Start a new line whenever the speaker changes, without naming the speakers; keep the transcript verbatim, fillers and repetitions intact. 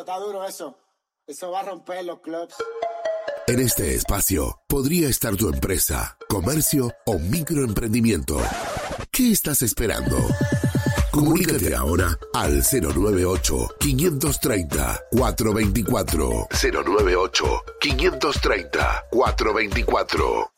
está duro eso. Eso va a romper los clubs.
En este espacio podría estar tu empresa, comercio o microemprendimiento. ¿Qué estás esperando? Comunícate ahora al cero nueve ocho, quinientos treinta, cuatrocientos veinticuatro. cero nueve ocho, quinientos treinta, cuatrocientos veinticuatro.